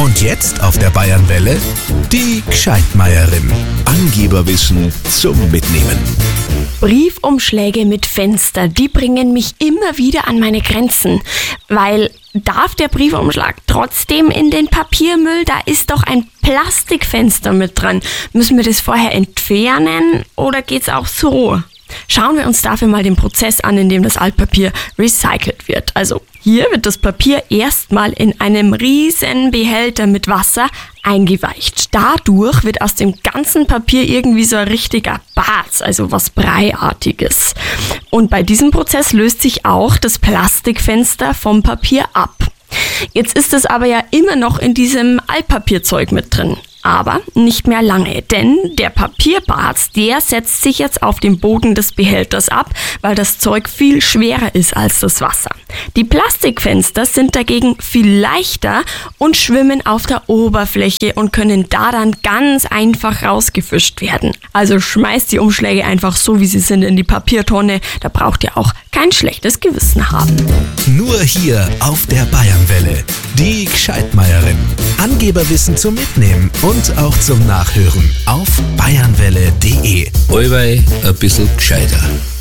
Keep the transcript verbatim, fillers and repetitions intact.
Und jetzt auf der Bayernwelle die Gscheidmeierin. Angeberwissen zum Mitnehmen. Briefumschläge mit Fenster, die bringen mich immer wieder an meine Grenzen, weil darf der Briefumschlag trotzdem in den Papiermüll? Da ist doch ein Plastikfenster mit dran. Müssen wir das vorher entfernen oder geht's auch so? Schauen wir uns dafür mal den Prozess an, in dem das Altpapier recycelt wird. Also hier wird das Papier erstmal in einem riesen Behälter mit Wasser eingeweicht. Dadurch wird aus dem ganzen Papier irgendwie so ein richtiger Bad, also was Breiartiges. Und bei diesem Prozess löst sich auch das Plastikfenster vom Papier ab. Jetzt ist es aber ja immer noch in diesem Altpapierzeug mit drin. Aber nicht mehr lange, denn der Papierbart, der setzt sich jetzt auf den Boden des Behälters ab, weil das Zeug viel schwerer ist als das Wasser. Die Plastikfenster sind dagegen viel leichter und schwimmen auf der Oberfläche und können da dann ganz einfach rausgefischt werden. Also schmeißt die Umschläge einfach so, wie sie sind, in die Papiertonne. Da braucht ihr auch kein schlechtes Gewissen haben. Nur hier auf der Bayernwelle. Die Gscheidmeierin. Angeberwissen zum Mitnehmen und auch zum Nachhören auf bayernwelle punkt de. Allweil ein bisschen gescheiter.